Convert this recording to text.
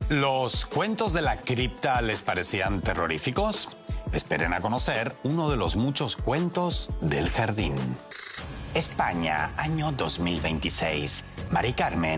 ¿Los cuentos de la cripta les parecían terroríficos? Esperen a conocer uno de los muchos cuentos del jardín. España, año 2026. Mari Carmen